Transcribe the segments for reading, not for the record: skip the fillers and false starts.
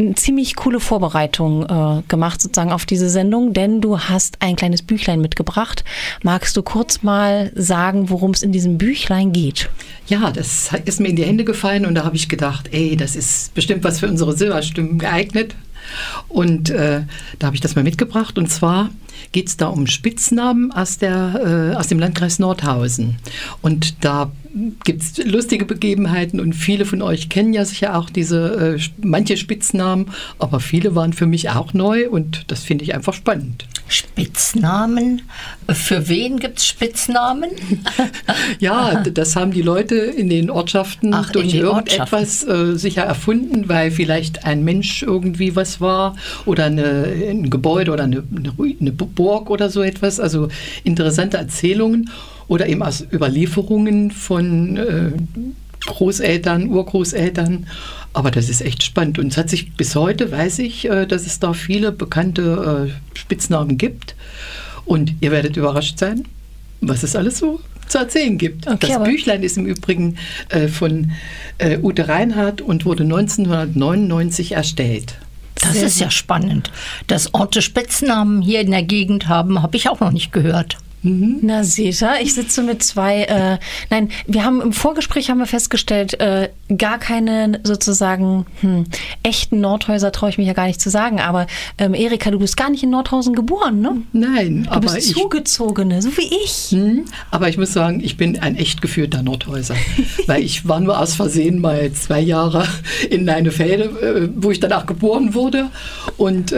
eine ziemlich coole Vorbereitung gemacht sozusagen auf diese Sendung, denn du hast ein kleines Büchlein mitgebracht. Magst du kurz mal sagen, worum es in diesem Büchlein geht? Ja, das ist mir in die Hände gefallen und da habe ich gedacht, das ist bestimmt was für unsere Silberstimmen geeignet. Und da habe ich das mal mitgebracht und zwar geht es da um Spitznamen aus dem Landkreis Nordhausen. Und da gibt es lustige Begebenheiten und viele von euch kennen ja sicher auch diese manche Spitznamen, aber viele waren für mich auch neu und das finde ich einfach spannend. Spitznamen? Für wen gibt es Spitznamen? Ja, das haben die Leute in den Ortschaften durch irgendetwas sicher erfunden, weil vielleicht ein Mensch irgendwie was war oder ein Gebäude oder eine Burg oder so etwas. Also interessante Erzählungen oder eben aus Überlieferungen von Großeltern, Urgroßeltern. Aber das ist echt spannend. Und es hat sich bis heute, weiß ich, dass es da viele bekannte Spitznamen gibt. Und ihr werdet überrascht sein, was es alles so zu erzählen gibt. Okay, das Büchlein ist im Übrigen von Ute Reinhardt und wurde 1999 erstellt. Das ist ja spannend. Dass Orte Spitznamen hier in der Gegend haben, habe ich auch noch nicht gehört. Na seht ihr, ich sitze mit zwei, wir haben im Vorgespräch festgestellt, gar keine sozusagen echten Nordhäuser traue ich mich ja gar nicht zu sagen, aber Erika, du bist gar nicht in Nordhausen geboren, ne? Nein, aber du bist Zugezogene, so wie ich. Aber ich muss sagen, ich bin ein echt gefühlter Nordhäuser, weil ich war nur aus Versehen mal 2 Jahre in Leinefelde, wo ich danach geboren wurde und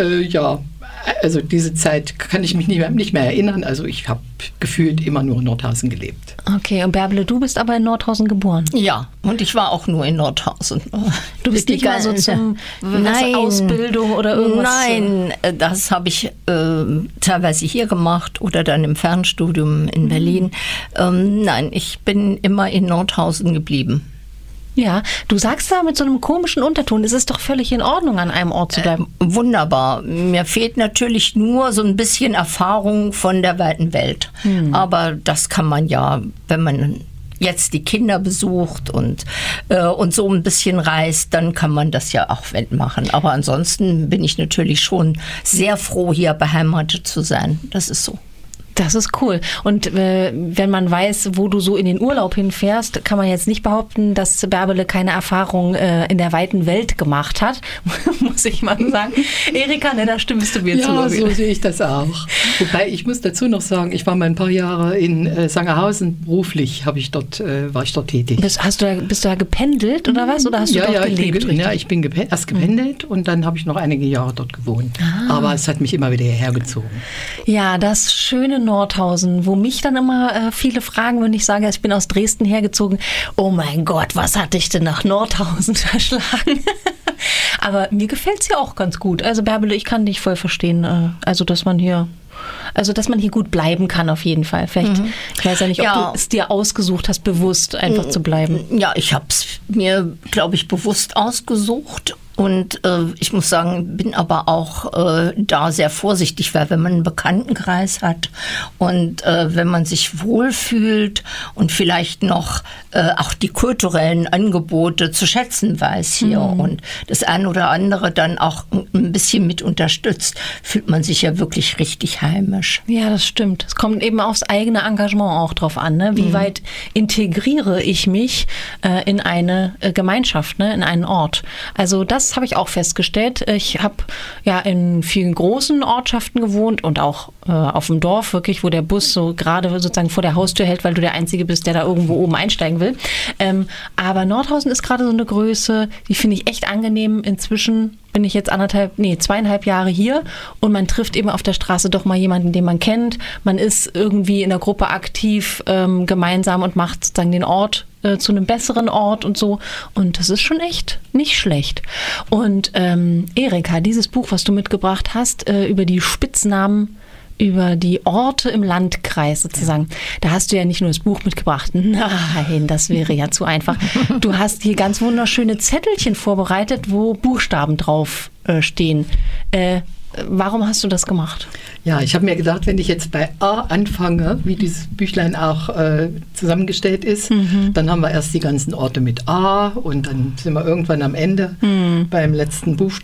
also diese Zeit kann ich mich nicht mehr erinnern. Also ich habe gefühlt immer nur in Nordhausen gelebt. Okay, und Bärbele, du bist aber in Nordhausen geboren? Ja, und ich war auch nur in Nordhausen. Du bist nicht mal so zum Ausbildung oder irgendwas? Nein, das habe ich teilweise hier gemacht oder dann im Fernstudium in Berlin. Nein, ich bin immer in Nordhausen geblieben. Ja, du sagst da mit so einem komischen Unterton, es ist doch völlig in Ordnung, an einem Ort zu bleiben. Wunderbar. Mir fehlt natürlich nur so ein bisschen Erfahrung von der weiten Welt. Aber das kann man ja, wenn man jetzt die Kinder besucht und so ein bisschen reist, dann kann man das ja auch machen. Aber ansonsten bin ich natürlich schon sehr froh, hier beheimatet zu sein. Das ist so. Das ist cool. Und wenn man weiß, wo du so in den Urlaub hinfährst, kann man jetzt nicht behaupten, dass Bärbele keine Erfahrung in der weiten Welt gemacht hat, muss ich mal sagen. Erika, da stimmst du mir zu. Ja, so sehe ich das auch. Wobei, ich muss dazu noch sagen, ich war mal ein paar Jahre in Sangerhausen, beruflich war ich dort tätig. Bist du da gependelt oder was? Oder hast du dort gelebt? Ich bin erst gependelt und dann habe ich noch einige Jahre dort gewohnt. Aber es hat mich immer wieder hierher gezogen. Ja, das schöne Nordhausen, wo mich dann immer viele fragen, wenn ich sage, ich bin aus Dresden hergezogen. Oh mein Gott, was hat dich denn nach Nordhausen verschlagen? Aber mir gefällt es ja auch ganz gut. Also Bärbele, ich kann dich voll verstehen. Dass man hier gut bleiben kann auf jeden Fall. Vielleicht, ich weiß ja nicht, ob du es dir ausgesucht hast, bewusst einfach zu bleiben. Ja, ich habe es mir, glaube ich, bewusst ausgesucht. Und ich muss sagen, bin aber auch da sehr vorsichtig, weil wenn man einen Bekanntenkreis hat und wenn man sich wohlfühlt und vielleicht noch auch die kulturellen Angebote zu schätzen weiß hier und das eine oder andere dann auch ein bisschen mit unterstützt, fühlt man sich ja wirklich richtig heimisch. Ja, das stimmt. Es kommt eben aufs eigene Engagement auch drauf an, ne? Wie weit integriere ich mich in eine Gemeinschaft, ne? In einen Ort. Also das habe ich auch festgestellt. Ich habe ja in vielen großen Ortschaften gewohnt und auch auf dem Dorf wirklich, wo der Bus so gerade sozusagen vor der Haustür hält, weil du der Einzige bist, der da irgendwo oben einsteigen will. Aber Nordhausen ist gerade so eine Größe, die finde ich echt angenehm. Inzwischen bin ich jetzt 2,5 Jahre hier und man trifft eben auf der Straße doch mal jemanden, den man kennt. Man ist irgendwie in der Gruppe aktiv gemeinsam und macht sozusagen den Ort zu einem besseren Ort und so. Und das ist schon echt nicht schlecht. Und Erika, dieses Buch, was du mitgebracht hast, über die Spitznamen, über die Orte im Landkreis sozusagen. Da hast du ja nicht nur das Buch mitgebracht. Nein, das wäre ja zu einfach. Du hast hier ganz wunderschöne Zettelchen vorbereitet, wo Buchstaben drauf stehen. Warum hast du das gemacht? Ja, ich habe mir gedacht, wenn ich jetzt bei A anfange, wie dieses Büchlein auch zusammengestellt ist, dann haben wir erst die ganzen Orte mit A und dann sind wir irgendwann am Ende beim letzten Buchstaben.